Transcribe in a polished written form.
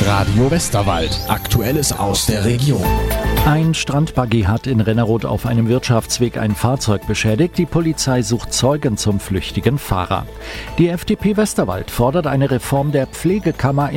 Radio Westerwald. Aktuelles aus der Region. Ein Strandbuggy hat in Rennerod auf einem Wirtschaftsweg ein Fahrzeug beschädigt. Die Polizei sucht Zeugen zum flüchtigen Fahrer. Die FDP Westerwald fordert eine Reform der Pflegekammer